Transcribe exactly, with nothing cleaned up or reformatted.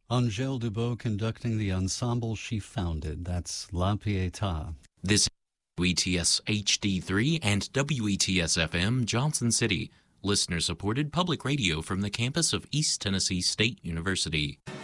Angèle Dubois conducting the ensemble she founded. That's La Pietà. This is W E T S H D three and W E T S F M Johnson City, listener-supported public radio from the campus of East Tennessee State University.